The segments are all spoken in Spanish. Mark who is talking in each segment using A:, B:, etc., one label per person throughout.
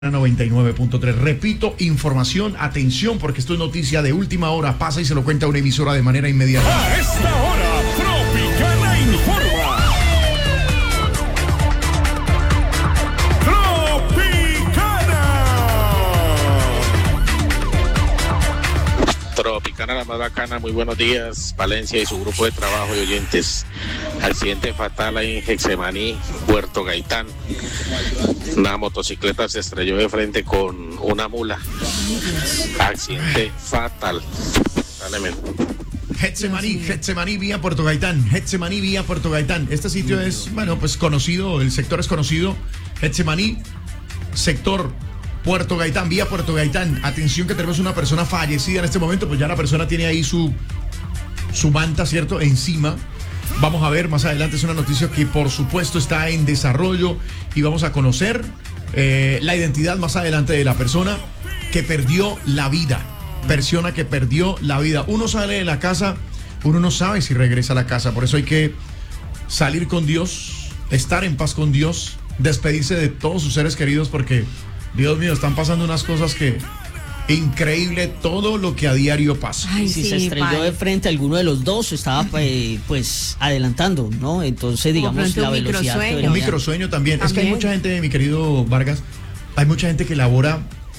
A: 99.3. Repito, información, atención, porque esto es noticia de última hora. Pasa y se lo cuenta una emisora de manera inmediata.
B: A esta hora, Tropicana informa.
C: Tropicana, la más bacana, muy buenos días, Valencia y su grupo de trabajo y oyentes. Accidente fatal ahí en Getsemaní, Puerto Gaitán. Una motocicleta se estrelló de frente con una mula. Accidente fatal.
A: Getsemaní vía Puerto Gaitán. Getsemaní vía Puerto Gaitán. Este sitio es, bueno, pues conocido, el sector es conocido. Getsemaní, sector Puerto Gaitán, vía Puerto Gaitán. Atención que tenemos una persona fallecida en este momento, pues ya la persona tiene ahí su manta, ¿cierto? Encima. Vamos a ver más adelante, es una noticia que por supuesto está en desarrollo y vamos a conocer la identidad más adelante de la persona que perdió la vida. Persona que perdió la vida. Uno sale de la casa, uno no sabe si regresa a la casa, por eso hay que salir con Dios, estar en paz con Dios, despedirse de todos sus seres queridos porque, Dios mío, están pasando unas cosas que... Increíble todo lo que a diario pasa.
D: Ay, si se estrelló de frente a alguno de los dos, estaba pues adelantando, ¿no? Entonces, digamos, la velocidad.
A: Un microsueño también. Es que hay mucha gente, mi querido Vargas, hay mucha gente que labora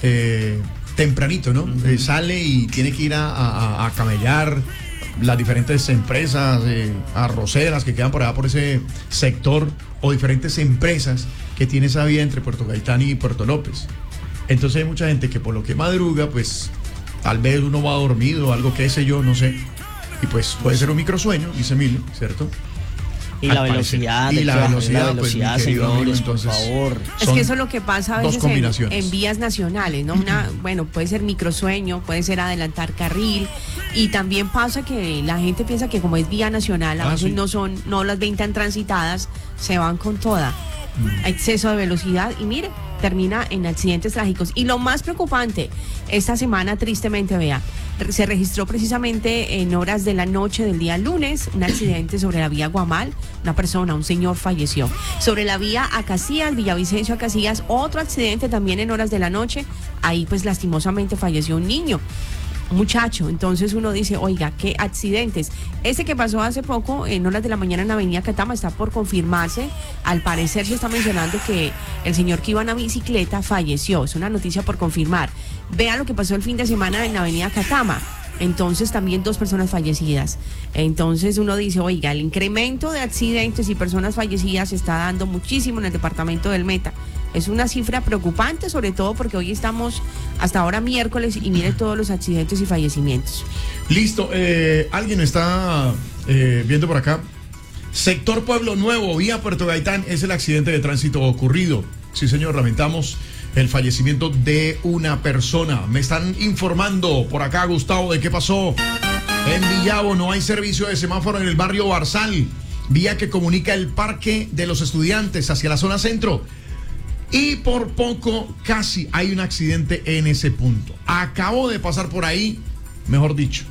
A: tempranito, ¿no? Sale y tiene que ir a camellar las diferentes empresas arroceras que quedan por allá por ese sector, o diferentes empresas que tiene esa vía entre Puerto Gaitán y Puerto López. Entonces hay mucha gente que por lo que madruga, pues tal vez uno va dormido, algo que sé yo, no sé. Y pues puede ser un microsueño, dice Emilio, ¿cierto?
D: Y la velocidad,
A: pues,
D: señores,
A: entonces,
D: por favor.
E: Es que eso es lo que pasa a veces en vías nacionales, ¿no? Bueno, puede ser microsueño, puede ser adelantar carril, y también pasa que la gente piensa que como es vía nacional, a veces no las ven tan transitadas, se van con toda. Exceso de velocidad y mire, termina en accidentes trágicos. Y lo más preocupante, esta semana tristemente, vea, se registró precisamente en horas de la noche del día lunes un accidente sobre la vía Guamal. Un señor falleció. Sobre la vía Acacías, Villavicencio Acacías, otro accidente también en horas de la noche. Ahí pues lastimosamente falleció un niño, un muchacho. Entonces uno dice, oiga, qué accidentes. Ese que pasó hace poco en horas de la mañana en la avenida Catama está por confirmarse. Al parecer se está mencionando que el señor que iba en la bicicleta falleció. Es una noticia por confirmar. Vea lo que pasó el fin de semana en la avenida Catama. Entonces también 2 personas fallecidas. Entonces uno dice, oiga, el incremento de accidentes y personas fallecidas se está dando muchísimo en el departamento del Meta. Es una cifra preocupante, sobre todo porque hoy estamos hasta ahora miércoles y mire todos los accidentes y fallecimientos.
A: Listo, alguien está viendo por acá. Sector Pueblo Nuevo, vía Puerto Gaitán, es el accidente de tránsito ocurrido. Sí, señor, lamentamos el fallecimiento de una persona. Me están informando por acá, Gustavo, de qué pasó. En Villavo no hay servicio de semáforo en el barrio Barzal, vía que comunica el Parque de los Estudiantes hacia la zona centro. Y por poco casi hay un accidente en ese punto. Acabo de pasar por ahí, mejor dicho.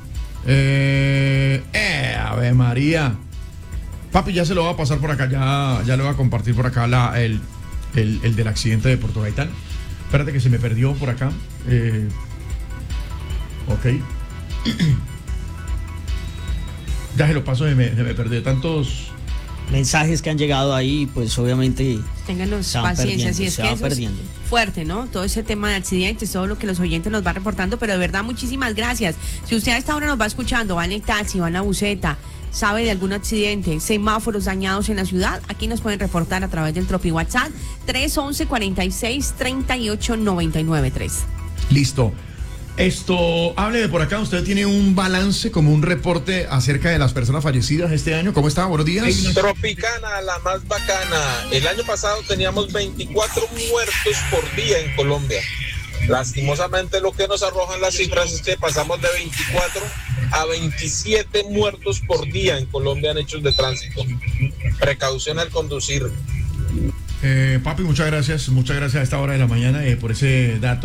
A: Ave María. Papi, ya se lo va a pasar por acá, ya le voy a compartir por acá el del accidente de Puerto Gaitán. Espérate que se me perdió por acá. Ok. Ya se lo paso, se me perdió tantos
D: mensajes que han llegado ahí, pues obviamente
E: ténganos paciencia, si es que eso
D: perdiendo.
E: Es fuerte, ¿no? Todo ese tema de accidentes, todo lo que los oyentes nos van reportando, pero de verdad muchísimas gracias. Si usted a esta hora nos va escuchando, va en el taxi, va en la buseta, sabe de algún accidente, semáforos dañados en la ciudad, aquí nos pueden reportar a través del Tropi WhatsApp 311-46-38-99-3.
A: Listo. Hable de por acá, usted tiene un balance, como un reporte acerca de las personas fallecidas este año. ¿Cómo está? Buenos días.
F: Tropicana, la más bacana. El año pasado teníamos 24 muertos por día en Colombia. Lastimosamente lo que nos arrojan las cifras es que pasamos de 24 a 27 muertos por día en Colombia en hechos de tránsito. Precaución al conducir.
A: Papi, muchas gracias a esta hora de la mañana por ese dato.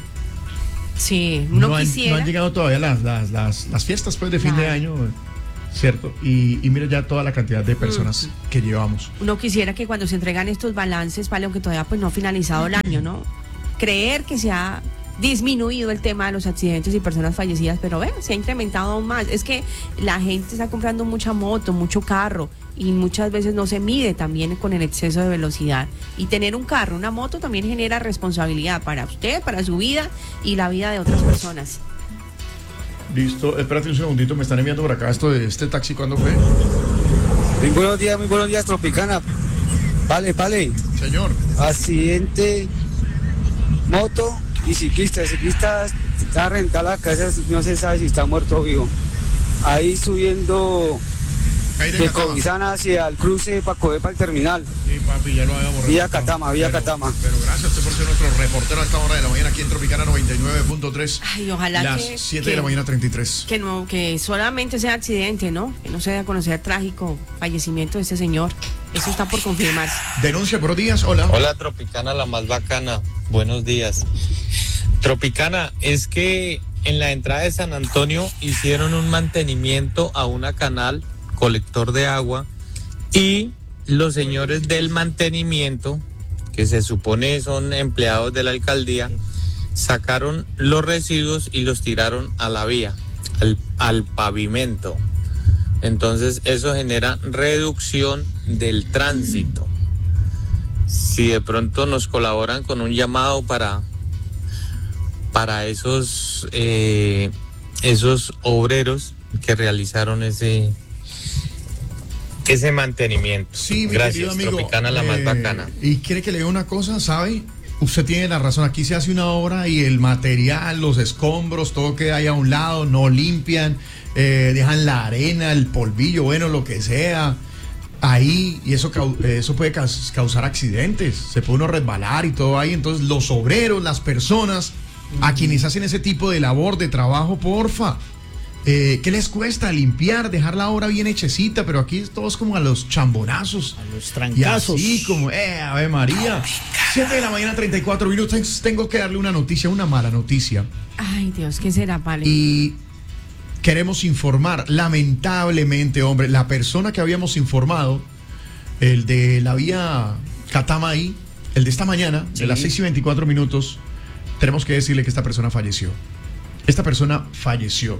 E: Sí,
A: no han llegado todavía las fiestas pues, de fin de año. ¿cierto? Y mira ya toda la cantidad de personas que llevamos.
E: Uno quisiera que cuando se entregan estos balances, vale, aunque todavía pues no ha finalizado el año, ¿no? Creer que se ha disminuido el tema de los accidentes y personas fallecidas, pero se ha incrementado aún más. Es que la gente está comprando mucha moto, mucho carro, y muchas veces no se mide también con el exceso de velocidad. Y tener un carro, una moto también genera responsabilidad para usted, para su vida y la vida de otras personas.
A: Listo, espérate un segundito, me están enviando por acá esto de este taxi, ¿cuándo fue?
G: Muy buenos días, Tropicana. Vale.
A: Señor.
G: Accidente, moto y ciclista. El ciclista está rentado a la casa, no se sabe si está muerto o vivo. Ahí subiendo de Covizana hacia el cruce para coger para el terminal.
A: Sí, papi, ya lo habíamos
G: Vía Catama. Pero
A: gracias a usted por ser nuestro reportero a esta hora de la mañana aquí en Tropicana 99.3.
E: Ay, ojalá
A: las 7 de la mañana 33.
E: Que solamente sea accidente, ¿no? Que no se dé a conocer trágico fallecimiento de este señor. Eso está por confirmarse.
A: Denuncia, buenos días, hola.
H: Hola, Tropicana, la más bacana. Buenos días. Tropicana, es que en la entrada de San Antonio hicieron un mantenimiento a una canal colector de agua y los señores del mantenimiento, que se supone son empleados de la alcaldía, sacaron los residuos y los tiraron a la vía, al pavimento. Entonces eso genera reducción del tránsito. Si de pronto nos colaboran con un llamado para esos obreros que realizaron ese mantenimiento.
A: Sí, mi
H: gracias,
A: querido amigo,
H: Tropicana, la más bacana.
A: Y quiere que le diga una cosa, ¿sabe? Usted tiene la razón, aquí se hace una obra y el material, los escombros, todo queda ahí a un lado, no limpian, dejan la arena, el polvillo, bueno, lo que sea, ahí, y eso puede causar accidentes, se puede uno resbalar y todo ahí. Entonces los obreros, las personas a quienes hacen ese tipo de labor, de trabajo, porfa, ¿qué les cuesta limpiar, dejar la obra bien hechecita? Pero aquí todos como a los chambonazos,
D: a los trancazos,
A: y así como, Ave María. 7 de la mañana 34 minutos. Tengo que darle una noticia, una mala noticia.
E: Ay, Dios, ¿qué será, Vale?
A: Y queremos informar, lamentablemente, hombre, la persona que habíamos informado, el de la vía Catama ahí, el de esta mañana, sí, de las 6:24 minutos, tenemos que decirle que esta persona falleció. Esta persona falleció,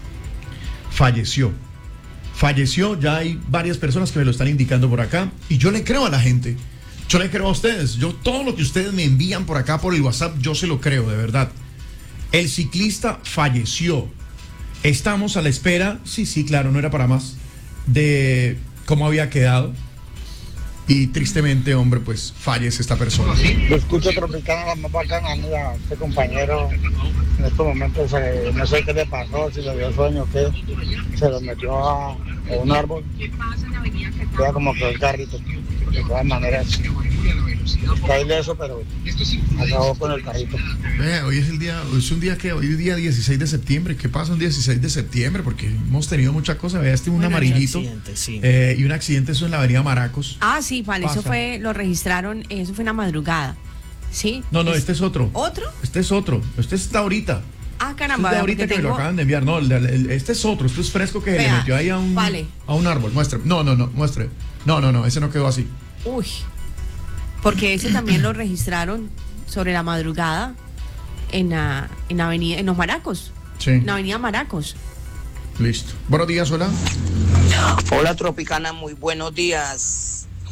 A: ya hay varias personas que me lo están indicando por acá, y yo le creo a la gente, yo le creo a ustedes, todo lo que ustedes me envían por acá por el WhatsApp, yo se lo creo, de verdad. El ciclista falleció. Estamos a la espera, sí, claro, no era para más, de cómo había quedado. Y tristemente, hombre, pues fallece esta persona.
I: Lo escucho Tropicana, la más bacana, mira, este compañero en estos momentos no sé qué le pasó, si le dio sueño o qué, se lo metió a un árbol, queda como que el carrito, de todas maneras, está ileso, pero acabó con el carrito.
A: Hoy es hoy es día 16 de septiembre, ¿qué pasa un 16 de septiembre? Porque hemos tenido muchas cosas, vea, un amarillito,
D: sí.
A: Y un accidente, eso en la avenida Maracos.
E: Ah, sí, vale, eso lo registraron, eso fue en la madrugada, ¿sí?
A: No, este es otro.
E: ¿Otro?
A: Este es otro, este está ahorita.
E: Ah, caramba.
A: Este es de ahorita que me lo acaban de enviar, no, este es otro, este es fresco que le metió ahí a un árbol, muestre, muestre, no, ese no quedó así.
E: Uy, porque ese también lo registraron sobre la madrugada en los Maracos.
A: Sí.
E: En la avenida Maracos.
A: Listo. Buenos días, hola.
J: Hola, Tropicana, muy buenos días.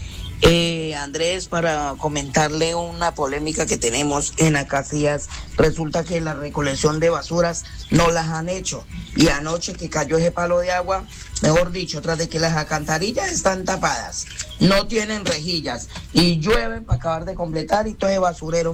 J: Andrés, para comentarle una polémica que tenemos en Acacias. Resulta que la recolección de basuras no las han hecho. Y anoche que cayó ese palo de agua, mejor dicho, tras de que las alcantarillas están tapadas, no tienen rejillas y llueven para acabar de completar y todo ese basurero.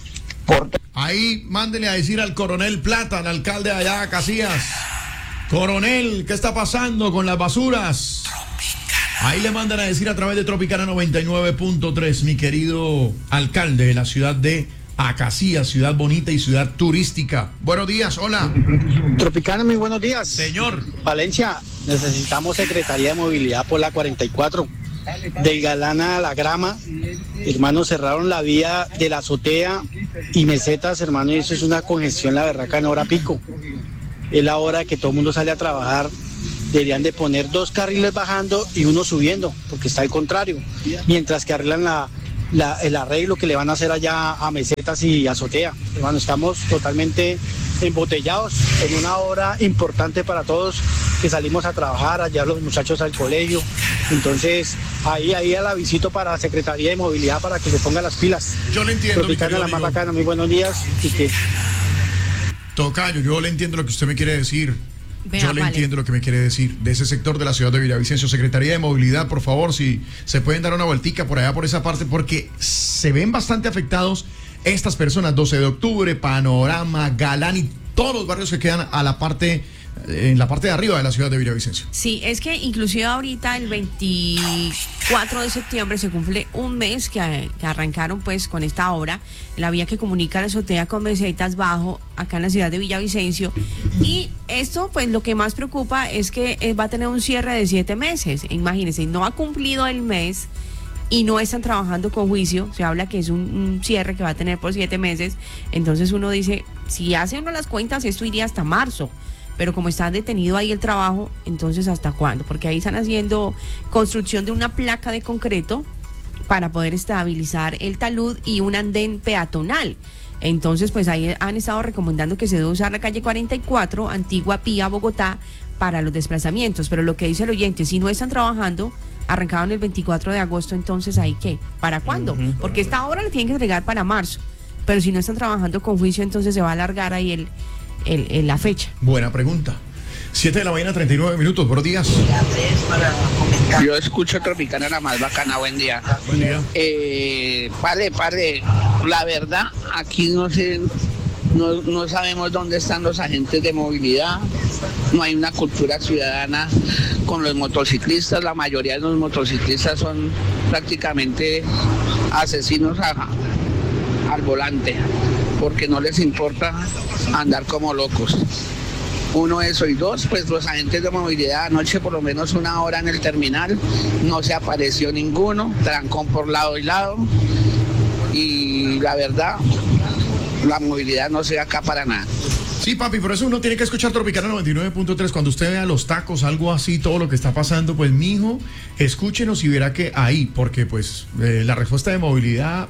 A: Ahí mándele a decir al coronel Plata, al alcalde de allá, Casillas. Coronel, ¿qué está pasando con las basuras? Ahí le mandan a decir a través de Tropicana 99.3, mi querido alcalde de la ciudad de Acacias, ciudad bonita y ciudad turística. Buenos días, hola.
I: Tropicana, muy buenos días.
A: Señor.
I: Valencia, necesitamos Secretaría de Movilidad por la 44. Del Galana a la Grama, hermano, cerraron la vía de la azotea y Mesetas, hermano, y eso es una congestión, la berraca, en hora pico. Es la hora que todo el mundo sale a trabajar
G: deberían de poner 2 carriles bajando y uno subiendo, porque está al contrario, mientras que arreglan el arreglo que le van a hacer allá a Mesetas y Azotea. Hermano, estamos totalmente embotellados en una hora importante para todos que salimos a trabajar, allá los muchachos al colegio. Entonces, ahí la visito para la Secretaría de Movilidad para que se ponga las pilas.
A: Yo le entiendo.
G: Tropicana, la más bacana, muy buenos días. Y que...
A: Tocayo, yo le entiendo lo que usted me quiere decir. Entiendo lo que me quiere decir de ese sector de la ciudad de Villavicencio. Secretaría de Movilidad, por favor, si se pueden dar una vueltica por allá, por esa parte, porque se ven bastante afectados estas personas. 12 de octubre, Panorama, Galán y todos los barrios que quedan en la parte de arriba de la ciudad de Villavicencio.
E: Sí, es que inclusive ahorita el 24 de septiembre se cumple un mes que arrancaron pues con esta obra, la vía que comunica la Azotea con Mesetas Bajo, acá en la ciudad de Villavicencio. Y esto pues lo que más preocupa es que va a tener un cierre de 7 meses. Imagínense, no ha cumplido el mes y no están trabajando con juicio. Se habla que es un cierre que va a tener por 7 meses. Entonces uno dice, si hace uno las cuentas, esto iría hasta marzo. Pero como está detenido ahí el trabajo, entonces ¿hasta cuándo? Porque ahí están haciendo construcción de una placa de concreto para poder estabilizar el talud y un andén peatonal. Entonces, pues ahí han estado recomendando que se debe usar la calle 44, Antigua Pía, Bogotá, para los desplazamientos. Pero lo que dice el oyente, si no están trabajando, arrancaron el 24 de agosto, entonces ¿ahí qué? ¿Para cuándo? Porque esta obra la tienen que entregar para marzo. Pero si no están trabajando con juicio, entonces se va a alargar ahí la fecha.
A: Buena pregunta. 7 de la mañana, 39 minutos. Buenos días.
K: Yo escucho Tropicana, la más bacana. Buen día.
A: Buen día.
K: Padre, la verdad, aquí no sabemos dónde están los agentes de movilidad. No hay una cultura ciudadana con los motociclistas. La mayoría de los motociclistas son prácticamente asesinos al volante, porque no les importa andar como locos. Uno, eso, y dos, pues los agentes de movilidad anoche por lo menos 1 hora en el terminal, no se apareció ninguno, trancón por lado y lado, y la verdad, la movilidad no se ve acá para nada.
A: Sí, papi, por eso uno tiene que escuchar Tropicana 99.3. Cuando usted vea los tacos, algo así, todo lo que está pasando, pues mijo, escúchenos y verá que ahí, porque pues la respuesta de movilidad,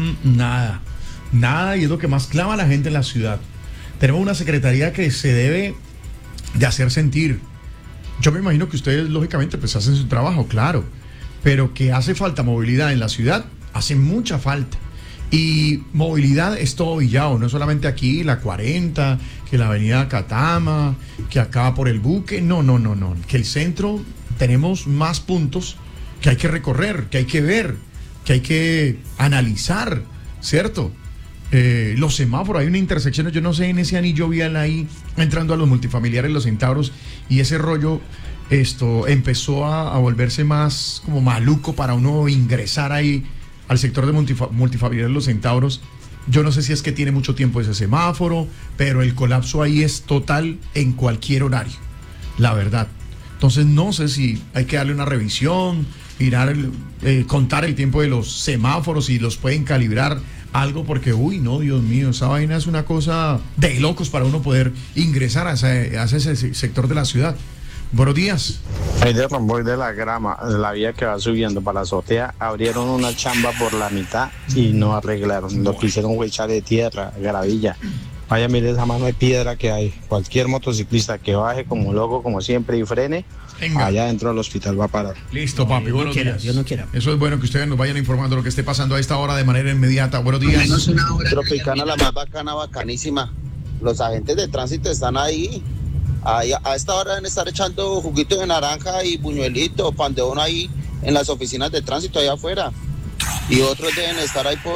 A: nada, y es lo que más clama a la gente en la ciudad. Tenemos una secretaría que se debe de hacer sentir. Yo me imagino que ustedes, lógicamente, pues hacen su trabajo, claro, pero que hace falta movilidad en la ciudad, hace mucha falta. Y movilidad es todo Villavo, no solamente aquí, la 40, que la avenida Catama, que acá por el Buque, no, que el centro tenemos más puntos que hay que recorrer, que hay que ver, que hay que analizar, ¿cierto? Los semáforos, hay una intersección, yo no sé, en ese anillo vial ahí, entrando a los multifamiliares, los Centauros, y ese rollo, empezó a volverse más como maluco para uno ingresar ahí al sector de multifamiliares Los Centauros. Yo no sé si es que tiene mucho tiempo ese semáforo, pero el colapso ahí es total en cualquier horario, la verdad. Entonces no sé si hay que darle una revisión, mirar, contar el tiempo de los semáforos, si los pueden calibrar algo, porque uy, no, Dios mío, esa vaina es una cosa de locos para uno poder ingresar a ese sector de la ciudad. Buenos días.
L: Ahí de Romboy de la Grama, la vía que va subiendo para la Azotea, abrieron una chamba por la mitad y no arreglaron. Lo que hicieron fue echarle tierra, gravilla. Vaya, mire esa mano de piedra que hay. Cualquier motociclista que baje como loco, como siempre, y frene, allá dentro del hospital va a parar.
A: Listo, papi, buenos días.
D: Yo no quiero.
A: Eso es bueno que ustedes nos vayan informando lo que esté pasando a esta hora de manera inmediata. Buenos días.
M: Tropicana, la más bacana, bacanísima. Los agentes de tránsito están ahí. A esta hora deben estar echando juguito de naranja y buñuelito, pan de bono ahí en las oficinas de tránsito allá afuera. Y otros deben estar ahí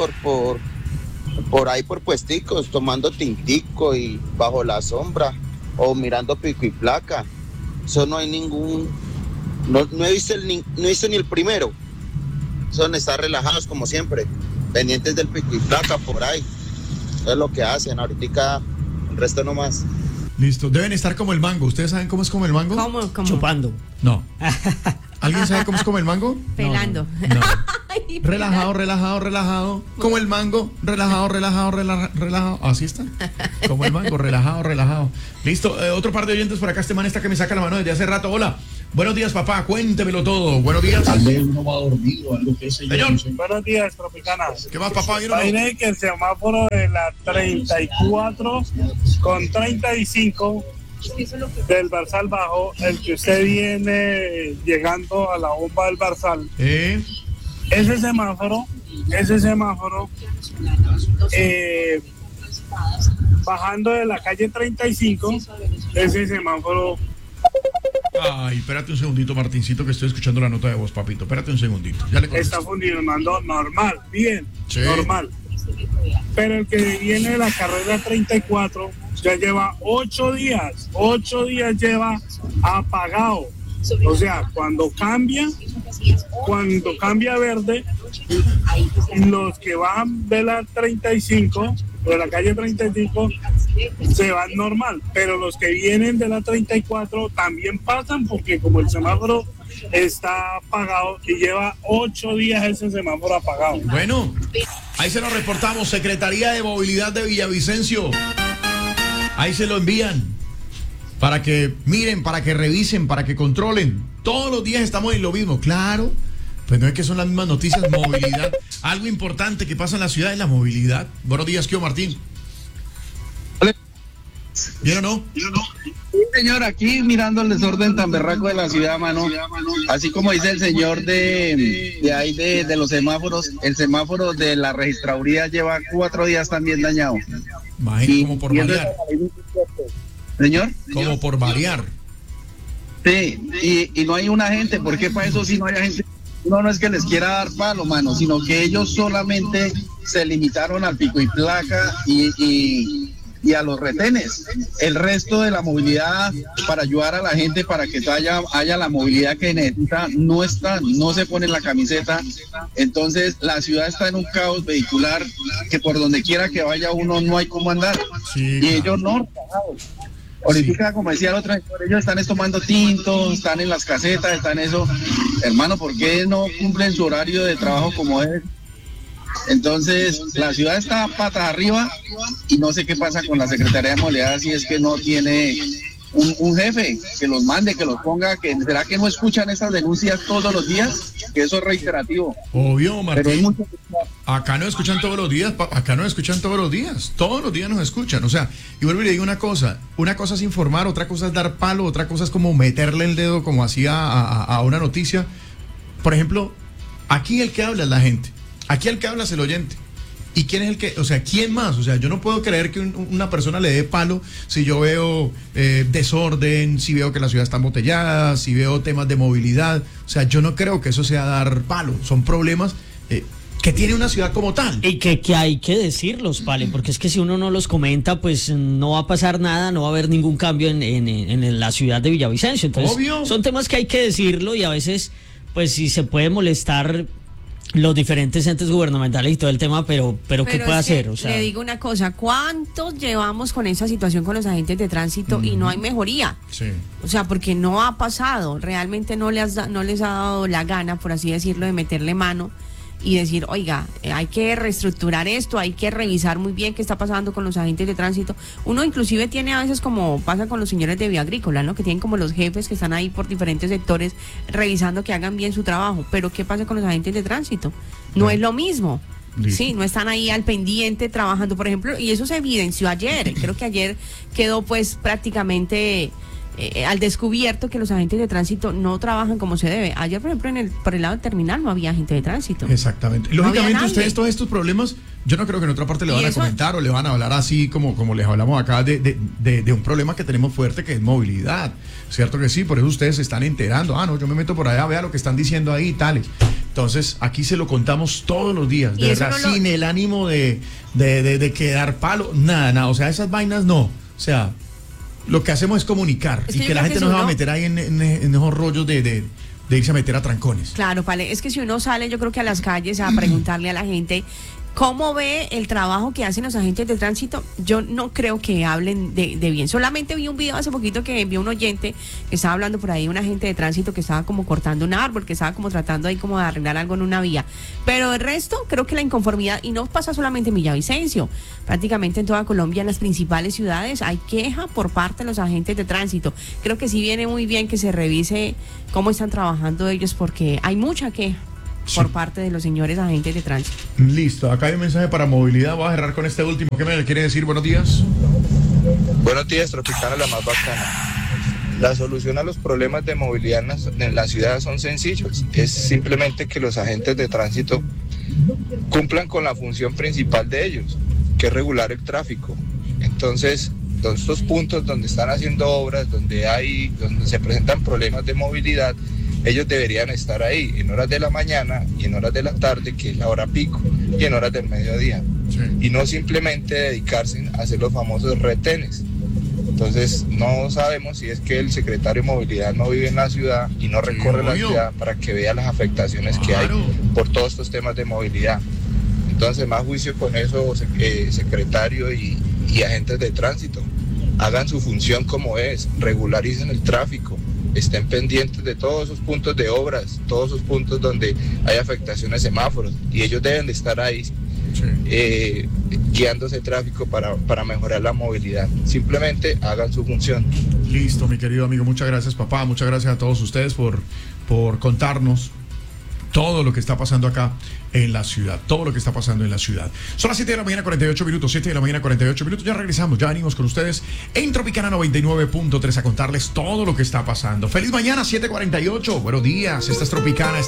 M: por ahí por puesticos, tomando tintico y bajo la sombra, o mirando pico y placa. Eso no hay ningún... No he visto ni el primero. Son estar relajados como siempre, pendientes del pico y placa por ahí. Eso es lo que hacen, ahorita el resto no más.
A: Listo, deben estar como el mango. ¿Ustedes saben cómo es como el mango?
E: ¿Cómo?
D: Chupando.
A: No. ¿Alguien sabe cómo es como el mango?
E: Pelando.
A: No. relajado. Como el mango, relajado. Así está. Como el mango, relajado. Listo. Otro par de oyentes por acá. Este man está que me saca la mano desde hace rato. Hola. Buenos días, papá. Cuéntemelo todo. Buenos días.
N: Tal vez uno va dormido, algo que sé yo.
A: Señor.
I: Buenos días, Tropicana.
A: ¿Qué más, papá?
I: Imaginé que el semáforo de la 34 con 35 del Barzal Bajo, el que usted viene llegando a la bomba del Barzal, ese semáforo, bajando de la calle 35, ese semáforo.
A: Ay, espérate un segundito, Martincito, que estoy escuchando la nota de voz, papito. Espérate un segundito. Ya le contesto.
I: Está funcionando normal, bien, sí. Normal. Pero el que viene de la carrera 34 ya lleva 8 días. 8 días lleva apagado. O sea, cuando cambia a verde, los que van de la 35, de la calle 35, se van normal, pero los que vienen de la 34 también pasan, porque como el semáforo está apagado y lleva 8 días ese semáforo apagado.
A: Bueno, ahí se lo reportamos, Secretaría de Movilidad de Villavicencio. Ahí se lo envían para que miren, para que revisen, para que controlen. Todos los días estamos en lo mismo, claro. Pues no es que son las mismas noticias, movilidad. Algo importante que pasa en la ciudad es la movilidad. Buenos días, Kio Martín. ¿Bien o no?
O: Sí, señor, aquí mirando el desorden tan berraco de la ciudad, mano. Así como dice el señor de ahí de los semáforos, el semáforo de la registraduría lleva 4 días también dañado.
A: Imagínate, como por variar.
O: Señor.
A: Como por variar.
O: Sí, y no hay una gente, porque para eso sí no hay gente. No es que les quiera dar palo, mano, sino que ellos solamente se limitaron al pico y placa y a los retenes. El resto de la movilidad para ayudar a la gente para que haya la movilidad que necesita no se pone la camiseta. Entonces la ciudad está en un caos vehicular que por donde quiera que vaya uno no hay cómo andar. Sí, y ellos no. Ahorita, sí. Como decía el otro, ellos están tomando tinto, están en las casetas, están eso. Hermano, ¿por qué no cumplen su horario de trabajo como es? Entonces, la ciudad está patas arriba y no sé qué pasa con la Secretaría de Movilidad si es que no tiene un jefe que los mande, que los ponga. ¿Será que no escuchan esas denuncias todos los días? Que eso es reiterativo.
A: Obvio, Martín. Acá no escuchan todos los días, todos los días nos escuchan, o sea, y vuelvo y le digo una cosa es informar, otra cosa es dar palo, otra cosa es como meterle el dedo como hacía a una noticia. Por ejemplo, aquí el que habla es la gente, aquí el que habla es el oyente. ¿Y quién es el que, o sea, quién más? O sea, yo no puedo creer que una persona le dé palo si yo veo desorden, si veo que la ciudad está embotellada, si veo temas de movilidad. O sea, yo no creo que eso sea dar palo, son problemas que tiene una ciudad como tal.
D: Y que hay que decirlos, Pale, porque es que si uno no los comenta, pues no va a pasar nada, no va a haber ningún cambio en la ciudad de Villavicencio. Entonces, obvio, son temas que hay que decirlo y a veces, pues si se puede molestar los diferentes entes gubernamentales y todo el tema, pero ¿qué puede hacer? O sea,
E: le digo una cosa, ¿cuántos llevamos con esa situación con los agentes de tránsito y no hay mejoría?
A: Sí.
E: O sea, porque no ha pasado, realmente no les ha dado la gana, por así decirlo, de meterle mano y decir, oiga, hay que reestructurar esto, hay que revisar muy bien qué está pasando con los agentes de tránsito. Uno inclusive tiene a veces, como pasa con los señores de Vía Agrícola, ¿no? Que tienen como los jefes que están ahí por diferentes sectores revisando que hagan bien su trabajo. Pero ¿qué pasa con los agentes de tránsito? No es lo mismo. Listo. Sí, no están ahí al pendiente trabajando, por ejemplo, y eso se evidenció ayer. Creo que ayer quedó pues prácticamente al descubierto que los agentes de tránsito no trabajan como se debe. Ayer, por ejemplo, por el lado del terminal no había agente de tránsito.
A: Exactamente. Lógicamente, ustedes todos estos problemas, yo no creo que en otra parte le van a comentar o le van a hablar así como les hablamos acá de un problema que tenemos fuerte, que es movilidad. Cierto que sí, por eso ustedes se están enterando. No, yo me meto por allá, vea lo que están diciendo ahí y tales. Entonces, aquí se lo contamos todos los días, de verdad, sin el ánimo de quedar palo, nada. O sea, esas vainas no. O sea, lo que hacemos es comunicar y que la gente no se va a meter ahí en esos rollos de irse a meter a trancones.
E: Claro, Pale, es que si uno sale, yo creo que a las calles a preguntarle a la gente ¿Cómo ve el trabajo que hacen los agentes de tránsito? Yo no creo que hablen de bien. Solamente vi un video hace poquito que envió un oyente que estaba hablando por ahí, un agente de tránsito que estaba como cortando un árbol, que estaba como tratando ahí como de arreglar algo en una vía. Pero el resto, creo que la inconformidad, y no pasa solamente en Villavicencio, prácticamente en toda Colombia, en las principales ciudades, hay queja por parte de los agentes de tránsito. Creo que sí viene muy bien que se revise cómo están trabajando ellos, porque hay mucha queja por parte de los señores agentes de tránsito.
A: Listo, acá hay un mensaje para movilidad. Voy a cerrar con este último. ¿Qué me le quiere decir? Buenos días.
F: Buenos días, Tropicana, la más bacana. La solución a los problemas de movilidad en la ciudad son sencillos. Es simplemente que los agentes de tránsito cumplan con la función principal de ellos, que es regular el tráfico. Entonces, todos estos puntos donde están haciendo obras, donde se presentan problemas de movilidad, ellos deberían estar ahí en horas de la mañana y en horas de la tarde, que es la hora pico, y en horas del mediodía. Sí. Y no simplemente dedicarse a hacer los famosos retenes. Entonces no sabemos si es que el secretario de movilidad no vive en la ciudad y no recorre la ciudad para que vea las afectaciones que hay por todos estos temas de movilidad. Entonces, más juicio con eso, secretario y agentes de tránsito. Hagan su función como es, regularicen el tráfico, estén pendientes de todos esos puntos de obras, todos esos puntos donde hay afectaciones de semáforos, y ellos deben de estar ahí guiando ese tráfico para mejorar la movilidad. Simplemente hagan su función.
A: Listo, mi querido amigo, muchas gracias, papá, muchas gracias a todos ustedes por contarnos todo lo que está pasando acá en la ciudad, todo lo que está pasando en la ciudad. Son las 7 de la mañana, 48 minutos, 7 de la mañana, 48 minutos. Ya regresamos, ya venimos con ustedes en Tropicana 99.3 a contarles todo lo que está pasando. Feliz mañana, 7:48. Buenos días, esta es Tropicana.